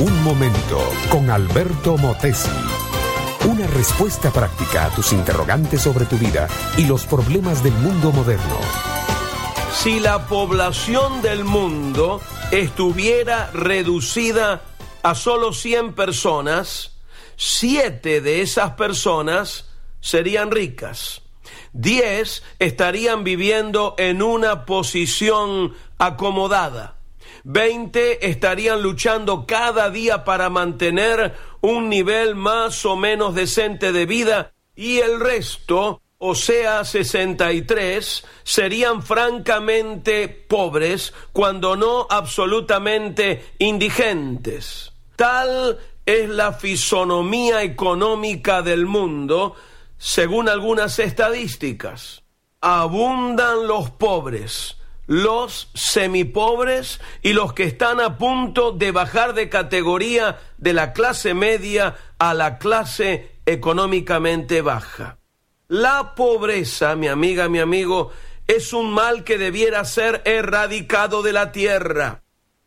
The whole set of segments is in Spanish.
Un momento con Alberto Motesi. Una respuesta práctica a tus interrogantes sobre tu vida y los problemas del mundo moderno. Si la población del mundo estuviera reducida a solo 100 personas, 7 de esas personas serían ricas. 10 estarían viviendo en una posición acomodada. 20 estarían luchando cada día para mantener un nivel más o menos decente de vida, y el resto, o sea 63, serían francamente pobres, cuando no absolutamente indigentes. Tal es la fisonomía económica del mundo, según algunas estadísticas. Abundan los pobres, los semipobres y los que están a punto de bajar de categoría de la clase media a la clase económicamente baja. La pobreza, mi amiga, mi amigo, es un mal que debiera ser erradicado de la tierra.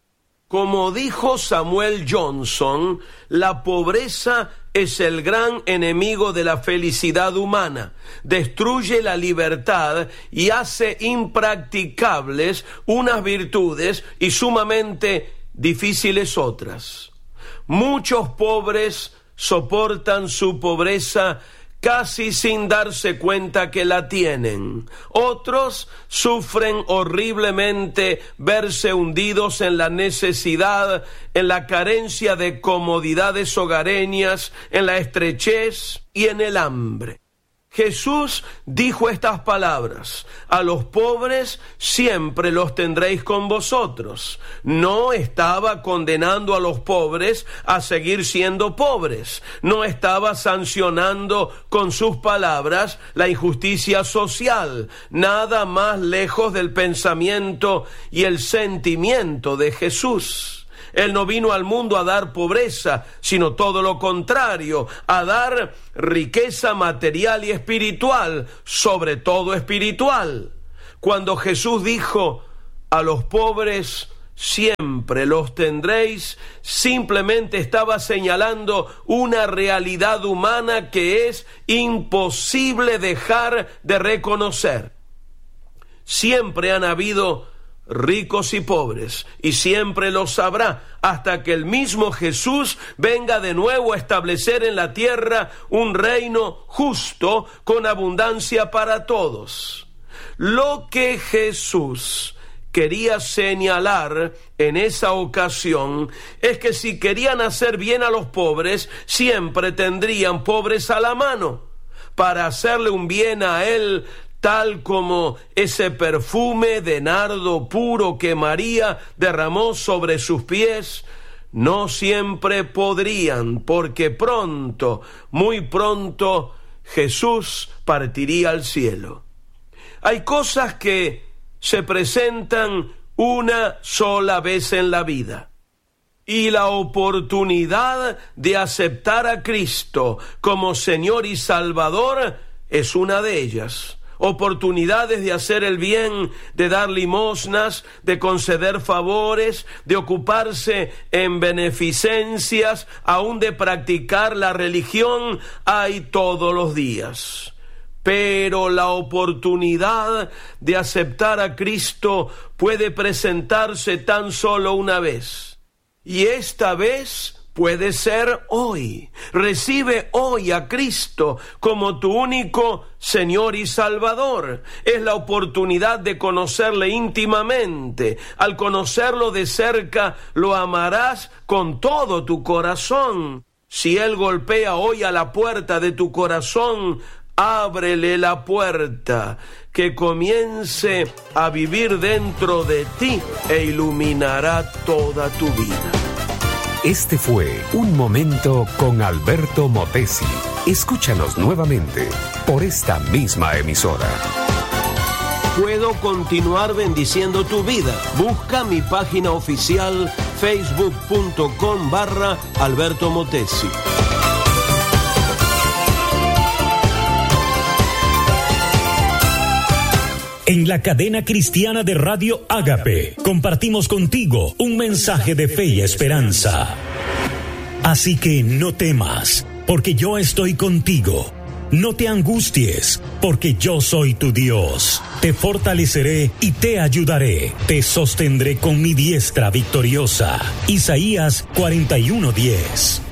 Como dijo Samuel Johnson, la pobreza es el gran enemigo de la felicidad humana. Destruye la libertad y hace impracticables unas virtudes y sumamente difíciles otras. Muchos pobres soportan su pobreza casi sin darse cuenta que la tienen. Otros sufren horriblemente verse hundidos en la necesidad, en la carencia de comodidades hogareñas, en la estrechez y en el hambre. Jesús dijo estas palabras: a los pobres siempre los tendréis con vosotros. No estaba condenando a los pobres a seguir siendo pobres. No estaba sancionando con sus palabras la injusticia social. Nada más lejos del pensamiento y el sentimiento de Jesús. Él no vino al mundo a dar pobreza, sino todo lo contrario, a dar riqueza material y espiritual, sobre todo espiritual. Cuando Jesús dijo: a los pobres siempre los tendréis, simplemente estaba señalando una realidad humana que es imposible dejar de reconocer. Siempre han habido ricos y pobres, y siempre los habrá, hasta que el mismo Jesús venga de nuevo a establecer en la tierra un reino justo con abundancia para todos. Lo que Jesús quería señalar en esa ocasión es que si querían hacer bien a los pobres, siempre tendrían pobres a la mano para hacerle un bien a él, tal como ese perfume de nardo puro que María derramó sobre sus pies. No siempre podrían, porque pronto, muy pronto, Jesús partiría al cielo. Hay cosas que se presentan una sola vez en la vida, y la oportunidad de aceptar a Cristo como Señor y Salvador es una de ellas. Oportunidades de hacer el bien, de dar limosnas, de conceder favores, de ocuparse en beneficencias, aún de practicar la religión, hay todos los días. Pero la oportunidad de aceptar a Cristo puede presentarse tan solo una vez. Y esta vez puede ser hoy. Recibe hoy a Cristo como tu único Señor y Salvador. Es la oportunidad de conocerle íntimamente. Al conocerlo de cerca, lo amarás con todo tu corazón. Si Él golpea hoy a la puerta de tu corazón, ábrele la puerta, que comience a vivir dentro de ti e iluminará toda tu vida. Este fue Un Momento con Alberto Motesi. Escúchanos nuevamente por esta misma emisora. Puedo continuar bendiciendo tu vida. Busca mi página oficial facebook.com/Alberto Motesi. En la cadena cristiana de Radio Ágape compartimos contigo un mensaje de fe y esperanza. Así que no temas, porque yo estoy contigo. No te angusties, porque yo soy tu Dios. Te fortaleceré y te ayudaré. Te sostendré con mi diestra victoriosa. Isaías 41:10.